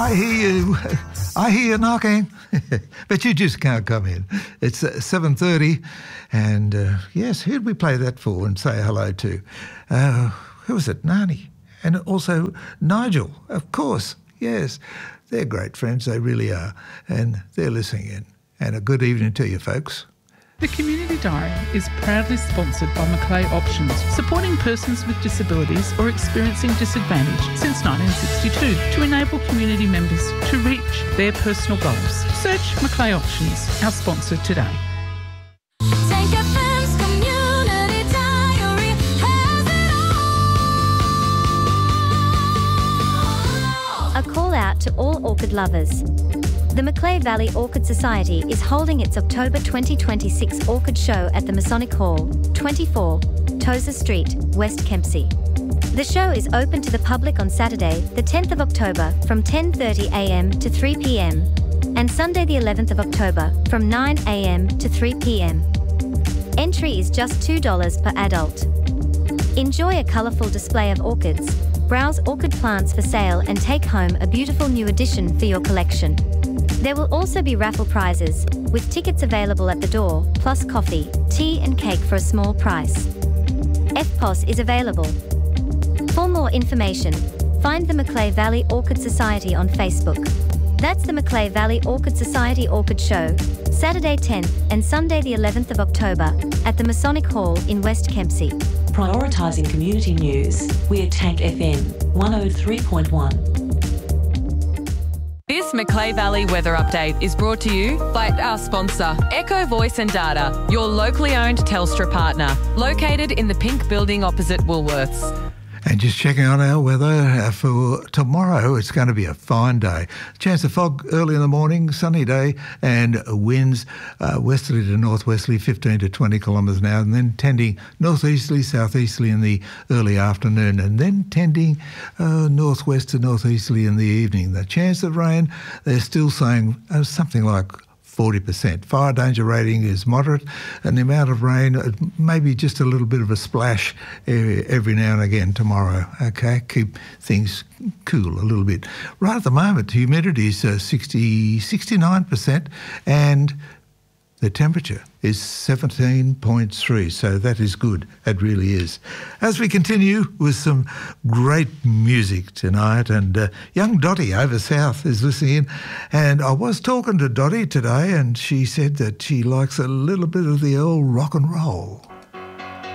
I hear you. I hear you knocking. But you just can't come in. It's 7:30 and yes, who'd we play that for and say hello to? Who was it? Nani. And also Nigel, of course. Yes, they're great friends. They really are. And they're listening in. And a good evening to you, folks. The Community Diary is proudly sponsored by Macleay Options, supporting persons with disabilities or experiencing disadvantage since 1962 to enable community members to reach their personal goals. Search Macleay Options, our sponsor today. Tank FM's Community Diary has it all. A call out to all orchid lovers. The Macleay Valley Orchid Society is holding its October 2026 Orchid Show at the Masonic Hall, 24, Tozer Street, West Kempsey. The show is open to the public on Saturday, the 10th of October from 10:30 a.m. to 3 p.m. and Sunday the 11th of October from 9 a.m. to 3 p.m. Entry is just $2 per adult. Enjoy a colourful display of orchids, browse orchid plants for sale and take home a beautiful new addition for your collection. There will also be raffle prizes, with tickets available at the door, plus coffee, tea and cake for a small price. FPOS is available. For more information, find the Macleay Valley Orchid Society on Facebook. That's the Macleay Valley Orchid Society Orchid Show, Saturday 10th and Sunday the 11th of October at the Masonic Hall in West Kempsey. Prioritising community news, we're Tank FM 103.1. This Macleay Valley weather update is brought to you by our sponsor, Echo Voice and Data, your locally owned Telstra partner, located in the pink building opposite Woolworths. And just checking on our weather for tomorrow, it's going to be a fine day. Chance of fog early in the morning, sunny day, and winds westerly to northwesterly, 15 to 20 kilometres an hour, and then tending northeasterly, southeasterly in the early afternoon, and then tending northwest to northeasterly in the evening. The chance of rain, they're still saying something like 40%. Fire danger rating is moderate, and the amount of rain, maybe just a little bit of a splash every now and again tomorrow. Okay, keep things cool a little bit. Right at the moment, the humidity is 69%, and the temperature is 17.3, so that is good. It really is. As we continue with some great music tonight, and young Dottie over south is listening in, and I was talking to Dottie today, and she said that she likes a little bit of the old rock and roll.